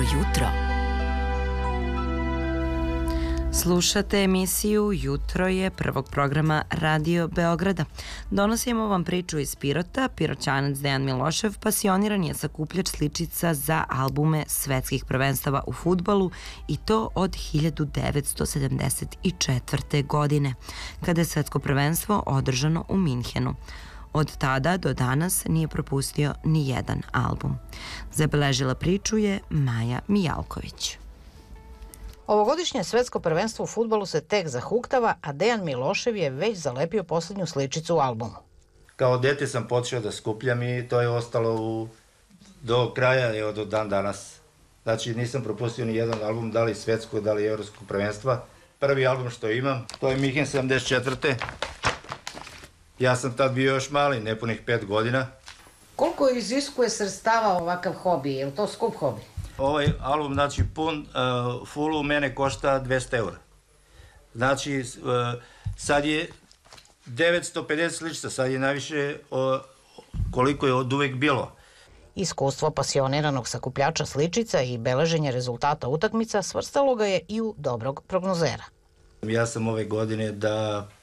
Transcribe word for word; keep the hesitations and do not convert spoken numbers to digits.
Dobro jutro. Slušate emisiju Jutro je prvog programa Radio Beograda. Donosimo vam priču iz Pirota. Piroćanac Dejan Milošev pasioniran je sakupljač sličica za albume svetskih prvenstava u fudbalu i to od hiljadu devetsto sedamdeset četvrte. godine, kada je svetsko prvenstvo održano u Minhenu. Od tada do danas nije propustio ni jedan album. Zabeležila priču je Maja Mijalković. Ovogodišnje svetsko prvenstvo u fudbalu se tek zahuktava, a Dejan Milošev je već zalepio poslednju sličicu u albumu. Kao dete sam počeo da skupljam i to je ostalo u, do kraja, evo do dan danas. Znači nisam propustio ni jedan album, da li svetskog, da li evropskog prvenstva. Prvi album što imam, to je Minhen sedamdeset četvrte. Ja sam tad bio još mali, nepunih pet godina. Koliko iziskuje sredstava ovakav hobi? Je li to skup hobi? Ovaj album, znači pun, uh, full u mene košta dvesta eura. Znači, uh, sad je devetsto pedeset sličica, sad je najviše uh, koliko je od uvek bilo. Iskustvo pasioniranog sakupljača sličica i beleženje rezultata utakmica svrstalo ga je i u dobrog prognozera. Ja sam ove godine da